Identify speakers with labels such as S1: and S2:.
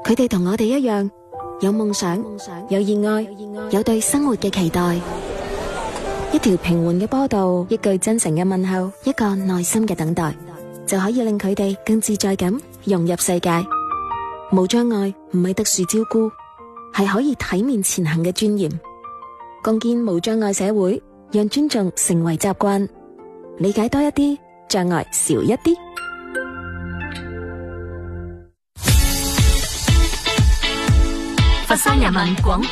S1: 佢哋同我哋一樣，有夢想，有熱愛，有對生活嘅期待。一條平緩嘅波道，一句真誠嘅問候，一個耐心嘅等待，就可以令佢哋更自在咁融入世界。無障礙唔係特殊照顧，係可以體面前行嘅尊嚴。共建無障礙社會，讓尊重成為習慣，理解多一啲，障礙少一啲。
S2: 佛山人民廣播